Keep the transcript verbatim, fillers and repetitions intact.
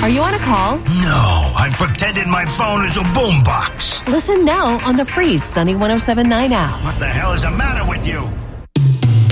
Are you on a call? No, I'm pretending my phone is a boombox. Listen now on the free Sunny one oh seven point nine app. What the hell is the matter with you?